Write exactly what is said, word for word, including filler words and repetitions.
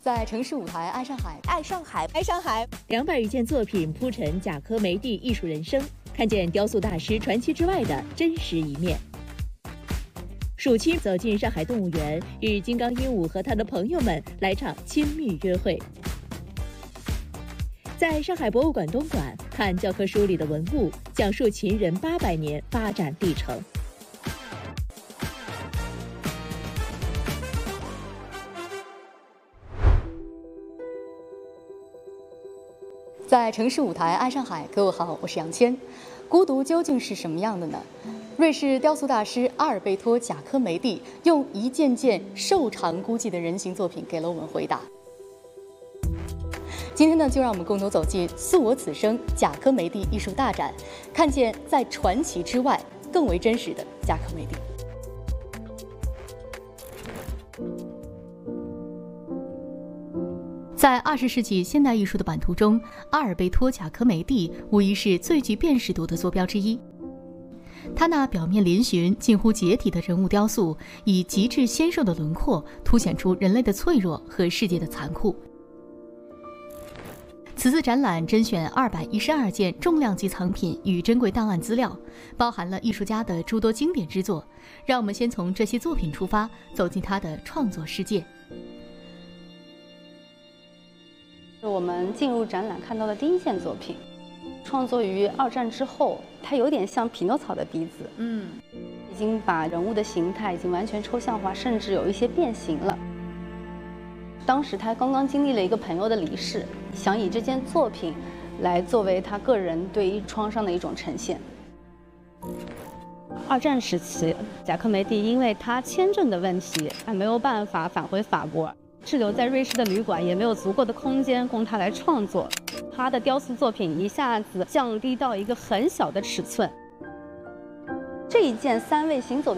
在城市舞台爱上海， 爱上海，爱上海。 两百余件作品铺陈贾科梅蒂艺术人生，看见雕塑大师传奇之外的真实一面。暑期走进上海动物园，与金刚鹦鹉和他的朋友们来场亲密约会。在上海博物馆东馆看教科书里的文物，讲述秦人八百年发展历程。 在城市舞台爱上海，各位好，我是杨谦。孤独究竟是什么样的呢？瑞士雕塑大师阿尔贝托·贾科梅蒂用一件件瘦长孤寂的人形作品给了我们回答。今天呢，就让我们共同走进《诉我此生》贾科梅蒂艺术大展，看见在传奇之外更为真实的贾科梅蒂。在二十世纪现代艺术的版图中，阿尔贝托·贾科梅蒂无疑是最具辨识度的坐标之一。他那表面嶙峋、近乎解体的人物雕塑，以极致纤瘦的轮廓，凸显出人类的脆弱和世界的残酷。此次展览甄选二百一十二件重量级藏品与珍贵档案资料，包含了艺术家的诸多经典之作。让我们先从这些作品出发，走进他的创作世界。 我们进入展览看到的第一件作品，创作于二战之后，它有点像匹诺曹的鼻子，嗯，已经把人物的形态已经完全抽象化，甚至有一些变形了。当时他刚刚经历了一个朋友的离世，想以这件作品来作为他个人对于创伤的一种呈现。二战时期，贾科梅蒂因为他签证的问题，还没有办法返回法国。滞留在瑞士的旅馆也没有足够的空间供他来创作，他的雕塑作品一下子降低到一个很小的尺寸。这一件三位行走的